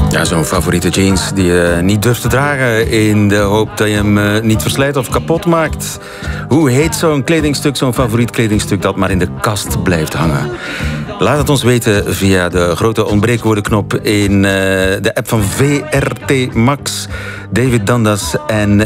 Ja, zo'n favoriete jeans die je niet durft te dragen in de hoop dat je hem niet verslijt of kapot maakt. Hoe heet zo'n kledingstuk, zo'n favoriet kledingstuk dat maar in de kast blijft hangen? Laat het ons weten via de grote ontbreekwoordenknop in de app van VRT Max. David Dandas en